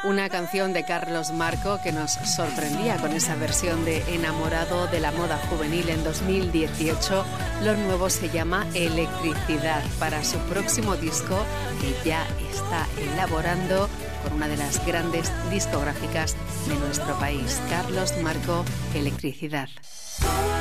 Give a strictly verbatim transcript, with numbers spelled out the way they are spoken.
Una canción de Carlos Marco que nos sorprendía con esa versión de Enamorado de la moda juvenil en dos mil dieciocho. Lo nuevo se llama Electricidad, para su próximo disco que ya está elaborando con una de las grandes discográficas de nuestro país. Carlos Marco, Electricidad.